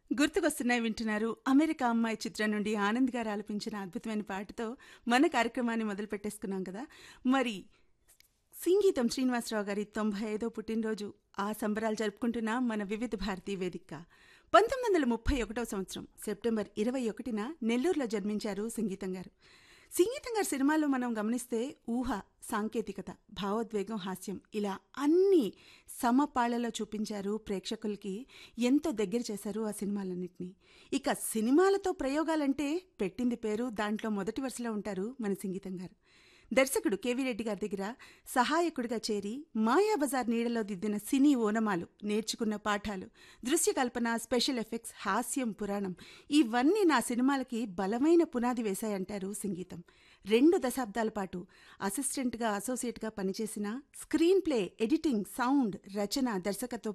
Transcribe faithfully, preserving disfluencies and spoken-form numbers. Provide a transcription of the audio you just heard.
గుర్తుకొస్తున్నాయి వింటున్నారు. అమెరికా అమ్మాయి చిత్రం నుండి ఆనంద్ గారు ఆలపించిన అద్భుతమైన పాటతో మన కార్యక్రమాన్ని మొదలు పెట్టేసుకున్నాం కదా. మరి సంగీతం శ్రీనివాసరావు గారి తొంభై ఐదో పుట్టినరోజు ఆ సంబరాలు జరుపుకుంటున్న మన వివిధ భారతీ వేదిక. పంతొమ్మిది వందల ముప్పై ఒకటవ సంవత్సరం సెప్టెంబర్ ఇరవై ఒకటిన నెల్లూరులో జన్మించారు సంగీతం గారు. సంగీతం గారి సినిమాల్లో మనం గమనిస్తే ఊహ, సాంకేతికత, భావోద్వేగం, హాస్యం ఇలా అన్ని సమపాళ్లలో చూపించారు. ప్రేక్షకులకి ఎంతో దగ్గర చేశారు ఆ సినిమాలన్నింటినీ. ఇక సినిమాలతో ప్రయోగాలంటే పెట్టింది పేరు. దాంట్లో మొదటి వరుసలో ఉంటారు మన సంగీతం గారు. దర్శకుడు కెవి రెడ్డి గారి దగ్గర సహాయకుడిగా చేరి మాయాబజార్ నీడలో దిద్దిన సినీ ఓనమాలు, నేర్చుకున్న పాఠాలు, దృశ్య కల్పన, స్పెషల్ ఎఫెక్ట్స్, హాస్యం, పురాణం ఇవన్నీ నా సినిమాలకి బలమైన పునాది వేశాయంటారు సంగీతం. రెండు దశాబ్దాల పాటు అసిస్టెంట్గా, అసోసియేట్గా పనిచేసిన స్క్రీన్ ప్లే, ఎడిటింగ్, సౌండ్, రచన, దర్శకత్వ